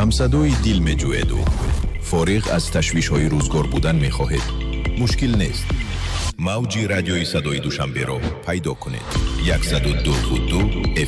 ҳамсадои дил меҷӯеду. фориғ аз ташвишҳои рӯзгор будан мехоҳед? мушкил нест. мавҷи радиои садои душанберо пайдо кунед. 102.2